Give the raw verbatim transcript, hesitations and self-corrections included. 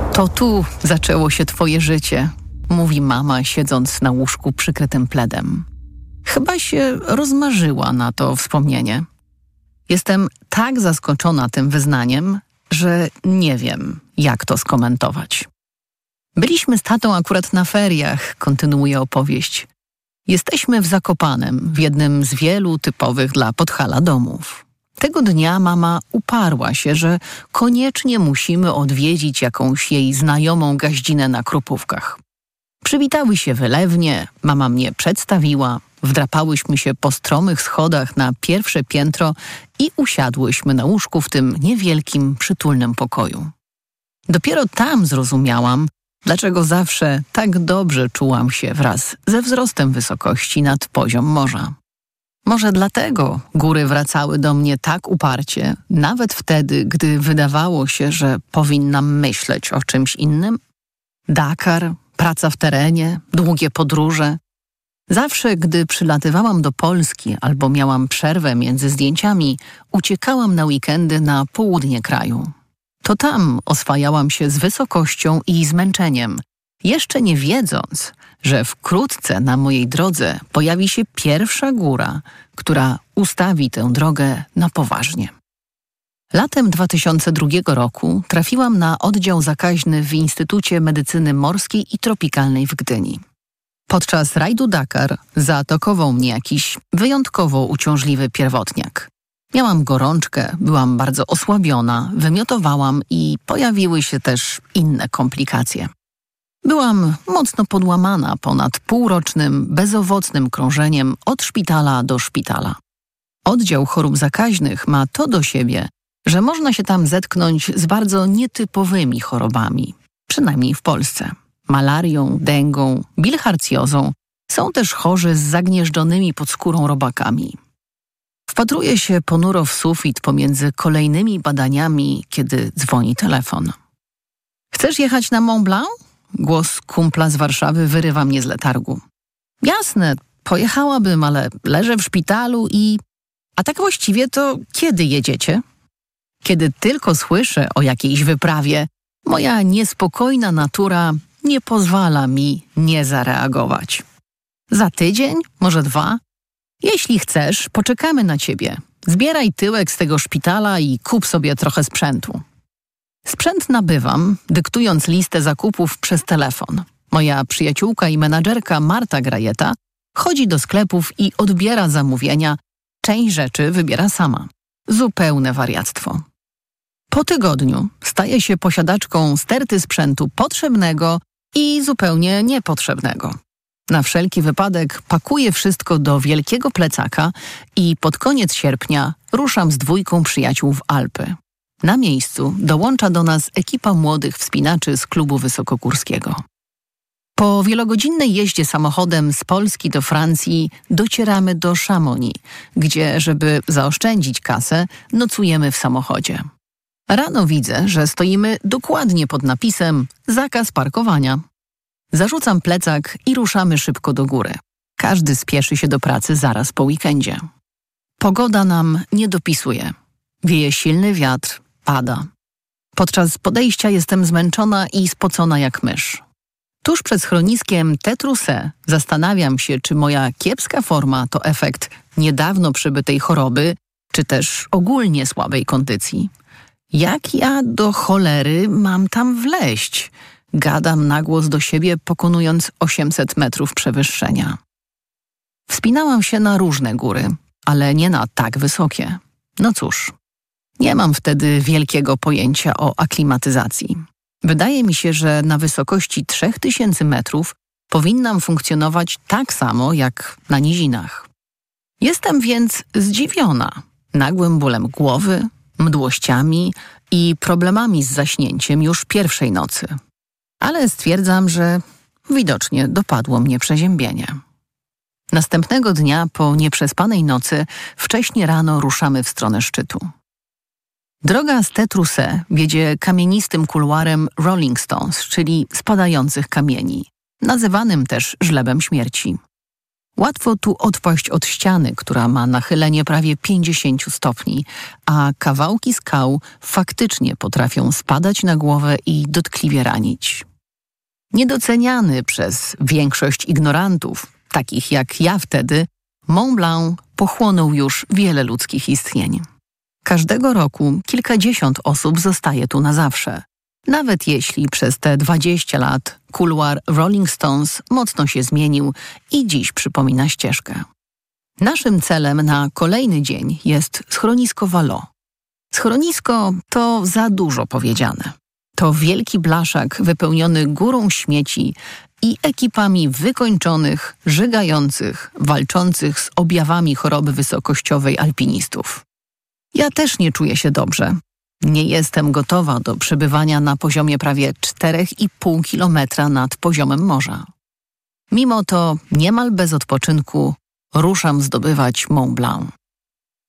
To tu zaczęło się twoje życie, mówi mama, siedząc na łóżku przykrytym pledem. Chyba się rozmarzyła na to wspomnienie. Jestem tak zaskoczona tym wyznaniem, że nie wiem, jak to skomentować. Byliśmy z tatą akurat na feriach, kontynuuje opowieść. Jesteśmy w Zakopanem, w jednym z wielu typowych dla Podhala domów. Tego dnia mama uparła się, że koniecznie musimy odwiedzić jakąś jej znajomą gaździnę na Krupówkach. Przywitały się wylewnie, mama mnie przedstawiła, wdrapałyśmy się po stromych schodach na pierwsze piętro i usiadłyśmy na łóżku w tym niewielkim, przytulnym pokoju. Dopiero tam zrozumiałam, dlaczego zawsze tak dobrze czułam się wraz ze wzrostem wysokości nad poziom morza. Może dlatego góry wracały do mnie tak uparcie, nawet wtedy, gdy wydawało się, że powinnam myśleć o czymś innym? Dakar, praca w terenie, długie podróże. Zawsze, gdy przylatywałam do Polski albo miałam przerwę między zdjęciami, uciekałam na weekendy na południe kraju. To tam oswajałam się z wysokością i zmęczeniem, jeszcze nie wiedząc, że wkrótce na mojej drodze pojawi się pierwsza góra, która ustawi tę drogę na poważnie. Latem dwa tysiące drugiego roku trafiłam na oddział zakaźny w Instytucie Medycyny Morskiej i Tropikalnej w Gdyni. Podczas rajdu Dakar zaatakował mnie jakiś wyjątkowo uciążliwy pierwotniak. Miałam gorączkę, byłam bardzo osłabiona, wymiotowałam i pojawiły się też inne komplikacje. Byłam mocno podłamana ponad półrocznym, bezowocnym krążeniem od szpitala do szpitala. Oddział chorób zakaźnych ma to do siebie, że można się tam zetknąć z bardzo nietypowymi chorobami, przynajmniej w Polsce. Malarią, dęgą, bilharcjozą. Są też chorzy z zagnieżdżonymi pod skórą robakami. Wpatruję się ponuro w sufit pomiędzy kolejnymi badaniami, kiedy dzwoni telefon. Chcesz jechać na Mont Blanc? Głos kumpla z Warszawy wyrywa mnie z letargu. Jasne, pojechałabym, ale leżę w szpitalu i... A tak właściwie to kiedy jedziecie? Kiedy tylko słyszę o jakiejś wyprawie, moja niespokojna natura nie pozwala mi nie zareagować. Za tydzień? Może dwa? Jeśli chcesz, poczekamy na ciebie. Zbieraj tyłek z tego szpitala i kup sobie trochę sprzętu. Sprzęt nabywam, dyktując listę zakupów przez telefon. Moja przyjaciółka i menadżerka Marta Grajeta chodzi do sklepów i odbiera zamówienia. Część rzeczy wybiera sama. Zupełne wariactwo. Po tygodniu staję się posiadaczką sterty sprzętu potrzebnego i zupełnie niepotrzebnego. Na wszelki wypadek pakuję wszystko do wielkiego plecaka i pod koniec sierpnia ruszam z dwójką przyjaciół w Alpy. Na miejscu dołącza do nas ekipa młodych wspinaczy z klubu wysokogórskiego. Po wielogodzinnej jeździe samochodem z Polski do Francji docieramy do Chamonix, gdzie, żeby zaoszczędzić kasę, nocujemy w samochodzie. Rano widzę, że stoimy dokładnie pod napisem zakaz parkowania. Zarzucam plecak i ruszamy szybko do góry. Każdy spieszy się do pracy zaraz po weekendzie. Pogoda nam nie dopisuje. Wieje silny wiatr, pada. Podczas podejścia jestem zmęczona i spocona jak mysz. Tuż przed schroniskiem Tétrousse zastanawiam się, czy moja kiepska forma to efekt niedawno przybytej choroby, czy też ogólnie słabej kondycji. Jak ja do cholery mam tam wleźć? Gadam na głos do siebie, pokonując osiemset metrów przewyższenia. Wspinałam się na różne góry, ale nie na tak wysokie. No cóż, nie mam wtedy wielkiego pojęcia o aklimatyzacji. Wydaje mi się, że na wysokości trzech tysięcy metrów powinnam funkcjonować tak samo jak na nizinach. Jestem więc zdziwiona nagłym bólem głowy, mdłościami i problemami z zaśnięciem już pierwszej nocy. Ale stwierdzam, że widocznie dopadło mnie przeziębienie. Następnego dnia po nieprzespanej nocy wcześnie rano ruszamy w stronę szczytu. Droga z Tétrousse wiedzie kamienistym kuluarem Rolling Stones, czyli spadających kamieni, nazywanym też żlebem śmierci. Łatwo tu odpaść od ściany, która ma nachylenie prawie pięćdziesiąt stopni, a kawałki skał faktycznie potrafią spadać na głowę i dotkliwie ranić. Niedoceniany przez większość ignorantów, takich jak ja wtedy, Mont Blanc pochłonął już wiele ludzkich istnień. Każdego roku kilkadziesiąt osób zostaje tu na zawsze. Nawet jeśli przez te dwadzieścia lat kuluar Rolling Stones mocno się zmienił i dziś przypomina ścieżkę. Naszym celem na kolejny dzień jest schronisko Vallot. Schronisko to za dużo powiedziane. To wielki blaszak wypełniony górą śmieci i ekipami wykończonych, żygających, walczących z objawami choroby wysokościowej alpinistów. Ja też nie czuję się dobrze. Nie jestem gotowa do przebywania na poziomie prawie cztery i pół kilometra nad poziomem morza. Mimo to niemal bez odpoczynku ruszam zdobywać Mont Blanc.